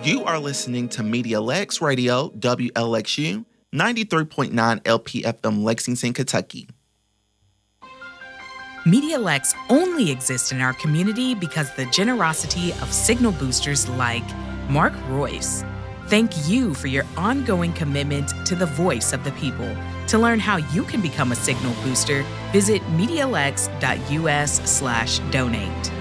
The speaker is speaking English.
You are listening to Media Lex Radio, WLXU, 93.9 LPFM, Lexington, Kentucky. Media Lex only exists in our community because the generosity of signal boosters like Mark Royce. Thank you for your ongoing commitment to the voice of the people. To learn how you can become a signal booster, visit MediaLex.us/donate.